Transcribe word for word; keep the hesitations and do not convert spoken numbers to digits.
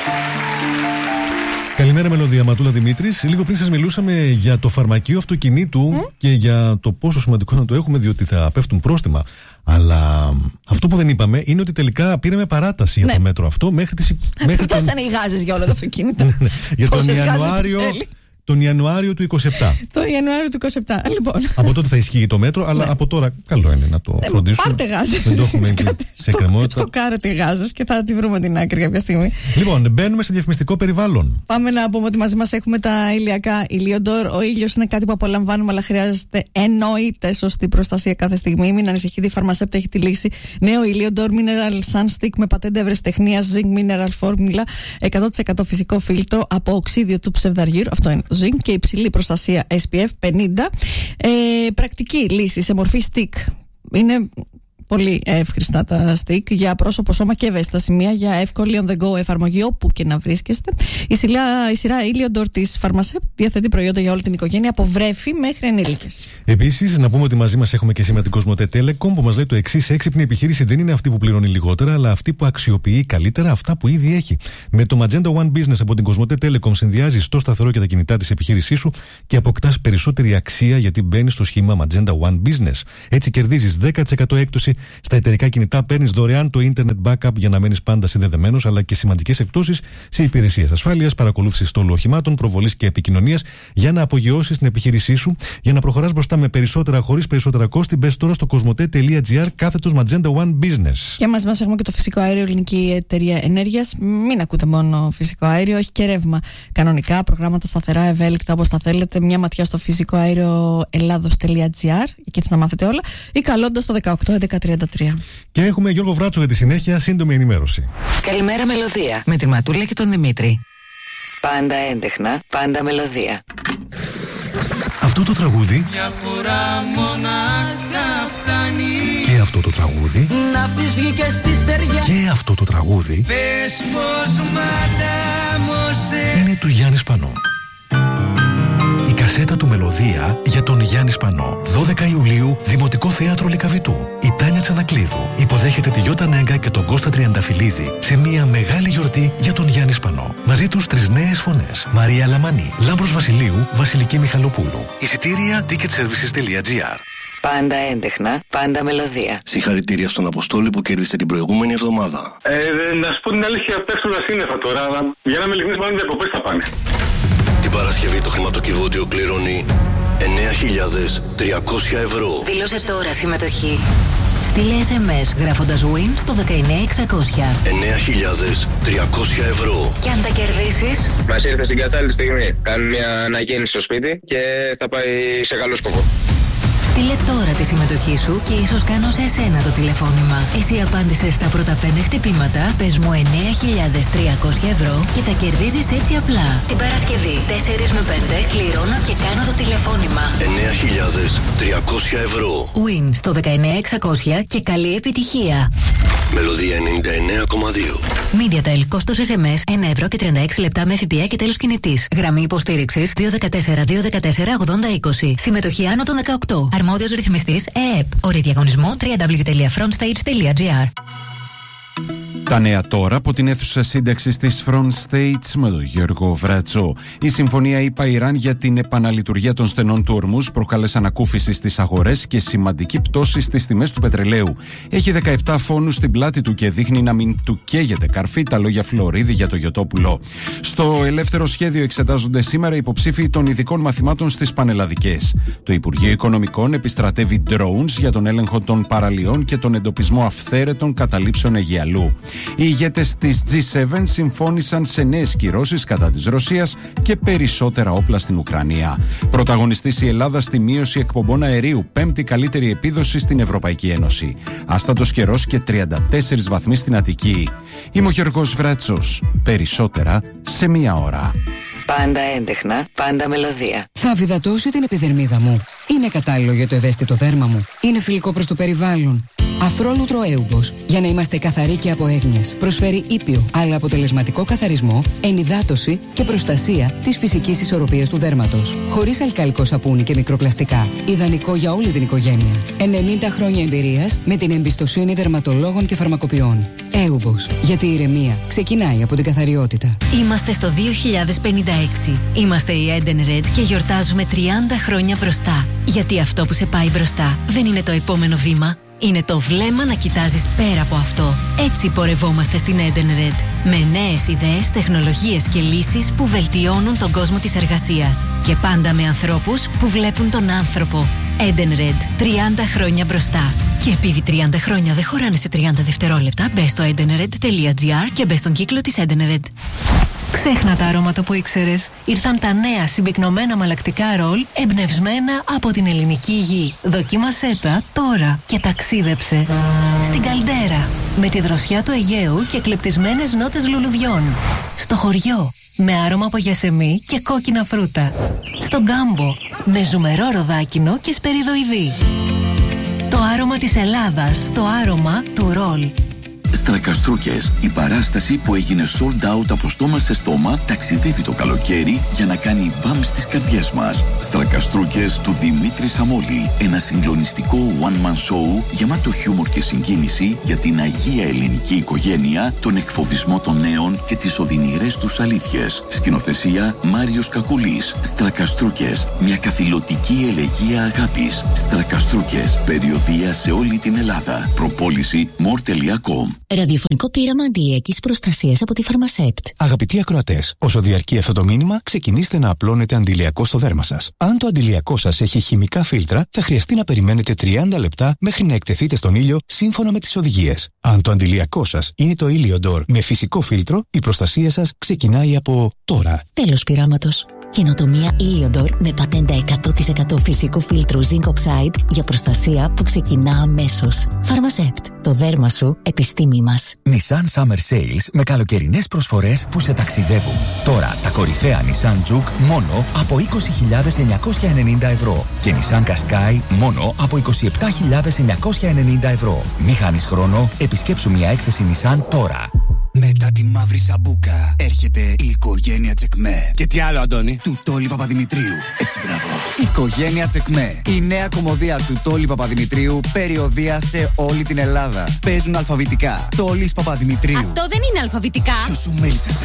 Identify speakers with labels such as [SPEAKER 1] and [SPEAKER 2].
[SPEAKER 1] Καλημέρα, Μελωδία. Ματούλα Δημήτρης. Λίγο πριν σας μιλούσαμε για το φαρμακείο αυτοκινήτου mm? και για το πόσο σημαντικό να το έχουμε, διότι θα πέφτουν πρόστιμα. Αλλά αυτό που δεν είπαμε είναι ότι τελικά πήραμε παράταση για ναι. το μέτρο αυτό μέχρι τις.
[SPEAKER 2] Μέχρι τον... Φτάσανε οι γάζες για όλα τα αυτοκίνητα.
[SPEAKER 1] Για τον Ιανουάριο. Τον Ιανουάριο του είκοσι επτά.
[SPEAKER 2] Το Ιανουάριο του είκοσι επτά, λοιπόν.
[SPEAKER 1] Από τότε θα ισχύει το μέτρο, αλλά ναι. από τώρα καλό είναι να το
[SPEAKER 2] ε,
[SPEAKER 1] φροντίσουμε.
[SPEAKER 2] Πάρτε γάζες.
[SPEAKER 1] Δεν το έχουμε σε κρεμότητα.
[SPEAKER 2] Στο κάρετε γάζες και θα τη βρούμε την άκρη κάποια στιγμή.
[SPEAKER 1] Λοιπόν, μπαίνουμε σε διαφημιστικό περιβάλλον.
[SPEAKER 2] Πάμε να πούμε ότι μαζί μας έχουμε τα ηλιακά Ηλίοντορ. Ο ήλιος είναι κάτι που απολαμβάνουμε, αλλά χρειάζεται εννοείται σωστή προστασία κάθε στιγμή. Μην ανησυχείτε, η Pharmacept έχει τη λύση. Νέο Ηλίοντορ Mineral Sunstick με πατέντα ευρεσιτεχνίας Zinc Mineral Formula, εκατό τοις εκατό φυσικό φίλτρο από οξύδιο του ψευδαργύρου. Αυτό είναι το Zinc και υψηλή προστασία ες πι εφ πενήντα. Ε, πρακτική λύση σε μορφή stick. Είναι πολύ εύχριστα τα stick για πρόσωπο, σώμα και ευαίσθητα σημεία, για εύκολη on the go εφαρμογή όπου και να βρίσκεστε. Η σειρά, η σειρά Illiodor της Pharmacept διαθέτει προϊόντα για όλη την οικογένεια, από βρέφη μέχρι ενήλικες.
[SPEAKER 1] Επίσης, να πούμε ότι μαζί μας έχουμε και σήμερα την Κοσμοτέ Telecom, που μας λέει το εξής: έξυπνη επιχείρηση δεν είναι αυτή που πληρώνει λιγότερα, αλλά αυτή που αξιοποιεί καλύτερα αυτά που ήδη έχει. Με το Magenta One Business από την Κοσμοτέ Telecom συνδυάζεις το σταθερό και τα κινητά της επιχείρησής σου και αποκτάς περισσότερη αξία, γιατί μπαίνεις στο σχήμα Magenta One Business. Έτσι κερδίζεις δέκα τοις εκατό έκπτωση στα εταιρικά κινητά, παίρνεις δωρεάν το internet backup για να μένεις πάντα συνδεδεμένος, αλλά και σημαντικές εκπτώσεις σε υπηρεσίες ασφάλειας, παρακολούθηση στόλου οχημάτων, προβολής και επικοινωνίας για να απογειώσεις την επιχείρησή σου, για να προχωράς μπροστά με περισσότερα χωρίς περισσότερα κόστη. Μπες τώρα στο κοσμοτέ.gr κάθετος Magenta One Business.
[SPEAKER 2] Και μαζί μας έχουμε και το φυσικό αέριο, ελληνική εταιρεία ενέργειας. Μην ακούτε μόνο φυσικό αέριο, έχει και ρεύμα κανονικά, προγράμματα σταθερά, ευέλικτα όπως τα θέλετε. Μια ματιά στο φυσικό αέριο ελλάδος.gr, εκεί θα τα μάθετε όλα, ή καλώντας το δεκαοκτώ έντεκα τριάντα τρία.
[SPEAKER 1] Και έχουμε Γιώργο Βράτσο για τη συνέχεια, σύντομη ενημέρωση.
[SPEAKER 3] Καλημέρα, Μελωδία, με τη Ματούλα και τον Δημήτρη. Πάντα έντεχνα, πάντα μελωδία.
[SPEAKER 1] Αυτό το τραγούδι
[SPEAKER 4] μια φορά μονάχα φτάνει.
[SPEAKER 1] Και αυτό το τραγούδι
[SPEAKER 4] να πεις βγήκε στη στεριά.
[SPEAKER 1] Και αυτό το τραγούδι
[SPEAKER 4] πες πως μαντάμωσε.
[SPEAKER 1] Είναι του Γιάννη Σπανό. Η κασέτα του Μελωδία για τον Γιάννη Σπανό. δώδεκα Ιουλίου, Δημοτικό Θέατρο Λυκαβητού. Η Τάνια Τσανακλείδου υποδέχεται τη Γιώτα Νέγκα και τον Κώστα Τριανταφυλλίδη σε μια μεγάλη γιορτή για τον Γιάννη Σπανό. Μαζί τους τρεις νέες φωνές: Μαρία Λαμανή, Λάμπρος Βασιλείου, Βασιλική Μιχαλοπούλου. Εισιτήρια ticketservices.gr.
[SPEAKER 3] Πάντα έντεχνα, πάντα μελωδία.
[SPEAKER 5] Συγχαρητήρια στον Αποστόλη που κέρδισε την προηγούμενη εβδομάδα.
[SPEAKER 6] Ε, να σου πω την αλήθεια, πέφτουν τα σύννεφα τώρα. Για να με ειλικρινής, μάλλον διακοπές θα πάνε.
[SPEAKER 5] Την Παρασκευή το χρηματοκιβώτιο κληρώνει εννέα χιλιάδες τριακόσια ευρώ.
[SPEAKER 3] Δήλωσε τώρα συμμετοχή. Στείλε ες εμ ες γράφοντας win στο δεκαεννέα εξακόσια.
[SPEAKER 5] εννέα χιλιάδες τριακόσια ευρώ.
[SPEAKER 3] Και αν τα κερδίσεις,
[SPEAKER 7] μας ήρθε στην κατάλληλη στιγμή. Κάνουμε μια αναγέννηση στο σπίτι και θα πάει σε καλό σκοπό.
[SPEAKER 3] Στείλε τώρα τη συμμετοχή σου και ίσως κάνω σε εσένα το τηλεφώνημα. Εσύ απάντησες στα πρώτα πέντε χτυπήματα, πες μου εννέα χιλιάδες τριακόσια ευρώ και τα κερδίζεις έτσι απλά. Την Παρασκευή τέσσερα με πέντε κληρώνω και κάνω το τηλεφώνημα.
[SPEAKER 5] εννέα χιλιάδες τριακόσια ευρώ.
[SPEAKER 3] Win στο δεκαεννέα εξακόσια και καλή επιτυχία.
[SPEAKER 5] Μελωδία ενενήντα εννέα κόμμα δύο.
[SPEAKER 3] MediaTel, κόστος ες εμ ες ένα ευρώ και τριάντα έξι λεπτά με ΦΠΑ και τέλος κινητής. Γραμμή υποστήριξης δύο ένα τέσσερα δύο ένα τέσσερα ογδόντα είκοσι. Συμμετοχή άνω των δεκαοκτώ. Αρμόδιος ρυθμιστής ΕΕΠ. Όροι διαγωνισμού double-u double-u double-u τελεία frontstage τελεία gr.
[SPEAKER 8] Τα νέα τώρα από την αίθουσα σύνταξης της Front States με τον Γιώργο Βράτσο. Η συμφωνία ΗΠΑ-Ιράν για την επαναλειτουργία των στενών του Ορμούζ προκάλεσε ανακούφιση στις αγορές και σημαντική πτώση στις τιμές του πετρελαίου. Έχει δεκαεπτά φόνους στην πλάτη του και δείχνει να μην του καίγεται καρφί, τα λόγια Φλωρίδη για το Γιωτόπουλο. Στο ελεύθερο σχέδιο εξετάζονται σήμερα υποψήφοι των ειδικών μαθημάτων στις πανελλαδικές. Το Υπουργείο Οικονομικών επιστρατεύει drones για τον έλεγχο των παραλιών και τον εντοπισμό αυθαίρετων καταλήψεων Αιγιαλού. Οι ηγέτες της τζι σέβεν συμφώνησαν σε νέες κυρώσεις κατά της Ρωσίας και περισσότερα όπλα στην Ουκρανία. Πρωταγωνιστής η Ελλάδα στη μείωση εκπομπών αερίου, πέμπτη καλύτερη επίδοση στην Ευρωπαϊκή Ένωση. Άστατος καιρός και τριάντα τέσσερις βαθμοί στην Αττική. Είμαι ο Γιώργος Βράτσος. Περισσότερα σε μία ώρα.
[SPEAKER 3] Πάντα έντεχνα, πάντα μελωδία.
[SPEAKER 9] Θα αφυδατώσει την επιδερμίδα μου. Είναι κατάλληλο για το ευαίσθητο δέρμα μου. Είναι φιλικό προς το περιβάλλον. Αφρόλουτρο Έουμπος. Για να είμαστε καθαροί και από έγνοιες. Προσφέρει ήπιο, αλλά αποτελεσματικό καθαρισμό, ενυδάτωση και προστασία της φυσικής ισορροπίας του δέρματος. Χωρίς αλκαλικό σαπούνι και μικροπλαστικά. Ιδανικό για όλη την οικογένεια. ενενήντα χρόνια εμπειρίας με την εμπιστοσύνη δερματολόγων και φαρμακοποιών. Έουμπος. Γιατί η ηρεμία ξεκινάει από την καθαριότητα.
[SPEAKER 3] Είμαστε στο δύο χιλιάδες πενήντα έξι. Είμαστε η Eden Red και γιορτάζουμε τριάντα χρόνια μπροστά. Γιατί αυτό που σε πάει μπροστά δεν είναι το επόμενο βήμα. Είναι το βλέμμα να κοιτάζεις πέρα από αυτό. Έτσι πορευόμαστε στην Eden Red. Με νέες ιδέες, τεχνολογίες και λύσεις που βελτιώνουν τον κόσμο της εργασίας. Και πάντα με ανθρώπους που βλέπουν τον άνθρωπο. Eden Red. τριάντα χρόνια μπροστά. Και επειδή τριάντα χρόνια δεν χωράνε σε τριάντα δευτερόλεπτα, μπες στο edenred τελεία gr και μπες στον κύκλο της Eden Red.
[SPEAKER 10] Ξέχνα τα αρώματα που ήξερες. Ήρθαν τα νέα συμπυκνωμένα μαλακτικά ρολ εμπνευσμένα από την ελληνική γη. Δοκίμασέ τα τώρα και ταξίδεψε στην Καλντέρα με τη δροσιά του Αιγαίου και κλεπτισμένες νότες λουλουδιών. Στο χωριό με άρωμα από γιασεμί και κόκκινα φρούτα. Στον Κάμπο με ζουμερό ροδάκινο και σπεριδοειδή. Το άρωμα της Ελλάδας, το άρωμα του ρολ.
[SPEAKER 11] Στρακαστρούκες, η παράσταση που έγινε sold out από στόμα σε στόμα, ταξιδεύει το καλοκαίρι για να κάνει μπαμ στις καρδιές μας. Στρακαστρούκες του Δημήτρη Σαμόλη. Ένα συγκλονιστικό one-man show γεμάτο χιούμορ και συγκίνηση για την αγία ελληνική οικογένεια, τον εκφοβισμό των νέων και τις οδυνηρές τους αλήθειες. Σκηνοθεσία Μάριος Κακουλής. Στρακαστρούκες, μια καθηλωτική ελεγεία αγάπης. Στρακαστρούκες, περιοδεία σε όλη την Ελλάδα. Προπόληση more τελεία com.
[SPEAKER 12] Ραδιοφωνικό πείραμα αντιλιακής προστασίας από τη Φαρμασέπτ.
[SPEAKER 13] Αγαπητοί ακροατές, όσο διαρκεί αυτό το μήνυμα, ξεκινήστε να απλώνετε αντιλιακό στο δέρμα σας. Αν το αντιλιακό σας έχει χημικά φίλτρα, θα χρειαστεί να περιμένετε τριάντα λεπτά μέχρι να εκτεθείτε στον ήλιο σύμφωνα με τις οδηγίες. Αν το αντιλιακό σας είναι το Heliodor με φυσικό φίλτρο, η προστασία σας ξεκινάει από τώρα.
[SPEAKER 12] Τέλος πειράματος. Καινοτομία Heliodor με πατέντα εκατό τοις εκατό φυσικού φίλτρου Zinc Oxide για προστασία που ξεκινά αμέσως. Φαρμασέπτ. Το δέρμα σου, επιστήμη μας.
[SPEAKER 14] Nissan Summer Sales με καλοκαιρινές προσφορές που σε ταξιδεύουν. Τώρα τα κορυφαία Nissan Juke μόνο από είκοσι χιλιάδες εννιακόσια ενενήντα ευρώ και Nissan Qashqai μόνο από είκοσι επτά χιλιάδες εννιακόσια ενενήντα ευρώ. Μη χάνεις χρόνο, επισκέψου μια έκθεση Nissan τώρα.
[SPEAKER 15] Μετά τη μαύρη σαμπούκα έρχεται η οικογένεια Τσεκμέ.
[SPEAKER 16] Και τι άλλο, Αντώνη?
[SPEAKER 15] Του Τόλι Παπαδημητρίου. Έτσι, μπράβο. Οικογένεια Τσεκμέ. Η νέα κομμωδία του Τόλι Παπαδημητρίου, περιοδεία σε όλη την Ελλάδα. Παίζουν αλφαβητικά. Τόλις Παπαδημητρίου.
[SPEAKER 17] Αυτό δεν είναι αλφαβητικά.
[SPEAKER 15] Ποιος σου μέλησε εσένα?